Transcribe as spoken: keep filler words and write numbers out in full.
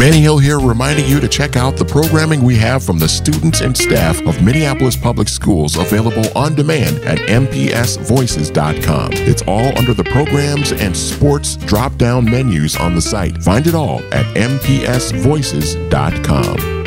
Manny Hill here, reminding you to check out the programming we have from the students and staff of Minneapolis Public Schools, available on demand at m p s voices dot com. It's all under the programs and sports drop-down menus on the site. Find it all at m p s voices dot com.